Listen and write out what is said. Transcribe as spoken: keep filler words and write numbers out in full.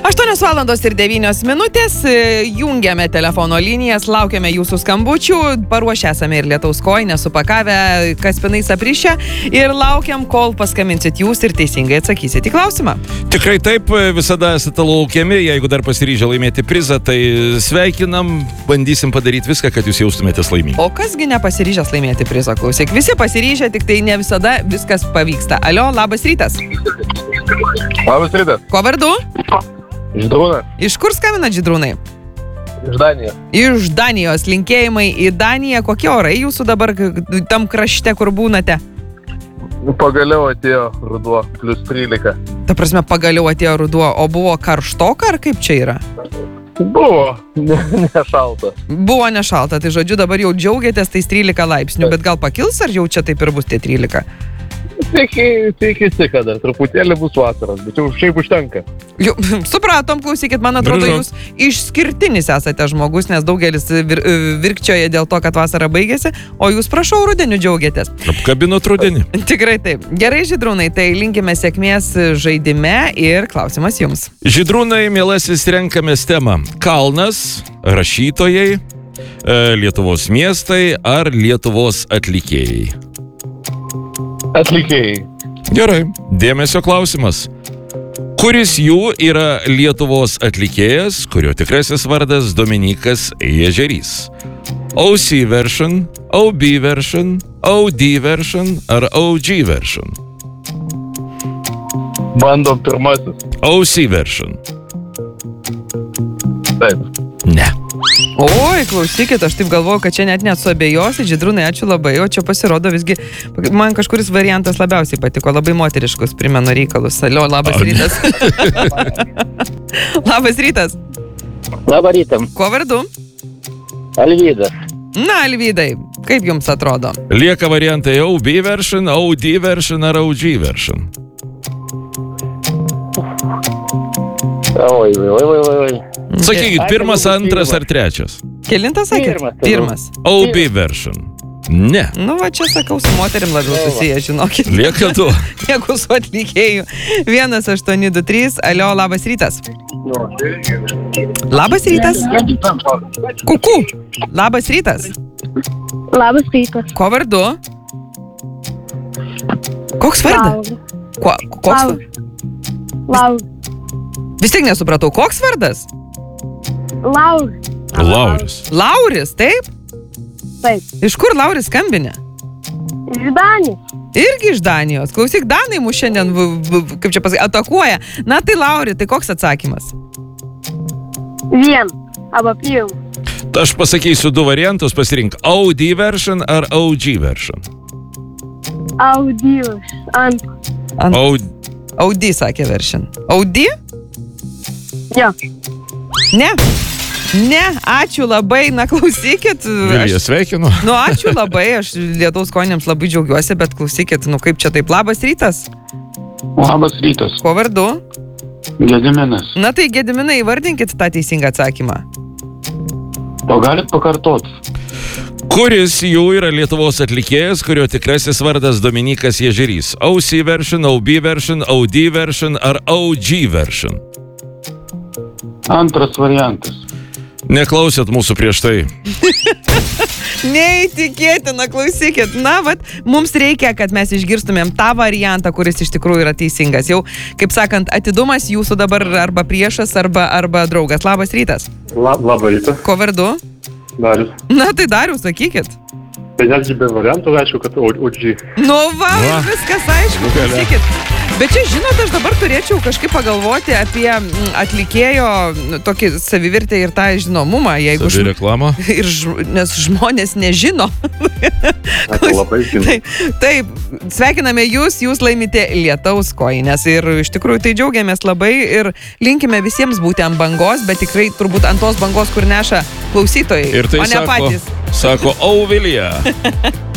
aštuonios valandos ir devynios minutės, jungiame telefono linijas, laukiame jūsų skambučių, paruošę esame ir lietaus kojinę, supakavę kaspinais aprišę ir laukiam, kol paskambinsit jūs ir teisingai atsakysit į klausimą. Tikrai taip, visada esate laukiami, jeigu dar pasiryžę laimėti prizą, tai sveikinam, bandysim padaryti viską, kad jūs jaustumėtės laimingi. O kasgi nepasiryžęs laimėti prizą, klausyk, visi pasiryžę, tik tai ne visada viskas pavyksta. Alio, labas rytas. Labas rytas. Ko vardu? Žydrūnas. Iš kur skambina Žydrūnai? Iš Danijos. Iš Danijos. Linkėjimai į Daniją. Kokie orai jūsų dabar tam krašte, kur būnate? Pagaliau atėjo ruduo, plius trylika. Ta prasme, pagaliau atėjo ruduo, o buvo karštoka, ar kaip čia yra? Buvo, ne, ne šalta. Buvo nešalta, tai žodžiu dabar jau džiaugiatės tais trylika laipsnių, bet gal pakils, ar jau čia taip ir bus tie trylika? Tikisi, kad dar truputėlį bus vasaras, bet jau šiaip užtenka. Jau, supratom, klausykit, man atrodo, Gražu. jūs išskirtinis esate žmogus, nes daugelis vir, virkčioja dėl to, kad vasara baigėsi, o jūs, prašau, rudeniu džiaugiatės. Apkabinot rudenį. Tikrai taip. Gerai, Žydrūnai, tai linkime sėkmės žaidime ir klausimas jums. Žydrūnai, mielasis, renkamės temą. Kalnas, rašytojai, Lietuvos miestai ar Lietuvos atlikėjai? Atlikėjai. Gerai, dėmesio klausimas. Kuris jų yra Lietuvos atlikėjas, kurio tikrasis vardas Dominykas Ježerys? O C version, O B version, O D version ar O G version? Bandom pirmasis. O C version. Taip. Ne. Oi, klausykit, aš taip galvoju, kad čia net net suabejosi. Žydrūnai, ačiū labai, o čia pasirodo visgi, man kažkuris variantas labiausiai patiko, labai moteriškus primenu reikalus. Alio, labas O, rytas. Labas rytas. Labą rytą. Kuo vardu? Alvydas. Na, Alvydai, kaip jums atrodo? Lieka variantai O B version, O D version ar O G version. Oi, oi, oi, oi, oi. Sakykit, pirmas, antras ar trečias? Kelintas sakė? Pirmas. Pirmas. O B version. Ne. Nu, va čia sakau, su moterim labiau susiję, žinokit. Lieka du. Negu su atlikėju. vienas aštuoni du trys. Alio, labas rytas. Labas rytas. Kuku. Labas rytas. Labas rytas. Ko vardu? Koks vardas? Ko, koks? Laura. Vis tiek nesupratau, koks vardas? Laura. Lauris. Lauris, taip? Taip. Iš kur Lauris skambinė? Iš Danijos. Irgi iš Danijos. Klausyk, Danai mus šiandien, v, v, kaip čia pasakyti, atakuoja. Na tai Lauri, tai koks atsakymas? Vien. Arba pirmas. Aš pasakysiu du variantus, pasirink O D version ar O G version. Audijos. Ant. Ant... O... O D sakė version. O D? Jo. Ne. Ne, ačiū labai, na klausykit. Vilija, sveikinu. Nu, ačiū labai, aš lietaus kojinėms labai džiaugiuosi, bet klausykit, nu kaip čia taip, labas rytas. Labas rytas. Ko vardu? Gediminas. Na tai, Gediminai, įvardinkit tą teisingą atsakymą. O galit pakartot? Kuris jų yra Lietuvos atlikėjas, kurio tikrasis vardas Dominykas Ježerys? O C version, O B version, O D version ar O G version? Antras variantas. Neklausėt mūsų prieš tai. Neįtikėtina, klausykit. Na, vat, mums reikia, kad mes išgirstumėm tą variantą, kuris iš tikrųjų yra teisingas. Jau, kaip sakant, atidumas jūsų dabar arba priešas, arba, arba draugas. Labas rytas. La, labą rytą. Ko vardu? Darius. Na, tai Darius, sakykit. Tai netgi be variantų, aišku, kad O G. Nu va, Va. viskas aišku, klausykit. Bet čia, žinot, aš dabar turėčiau kažkaip pagalvoti apie mm, atlikėjo nu, tokį savivertę ir tą žinomumą, jeigu Savi reklama. ir ž... nes žmonės nežino. Tai labai žinau. Taip, taip, sveikiname jūs, jūs laimite lietaus kojines ir iš tikrųjų tai džiaugiamės labai ir linkime visiems būti ant bangos, bet tikrai turbūt ant tos bangos, kur neša klausytojai, Ir tai o ne sako, patys. sako O Vilija.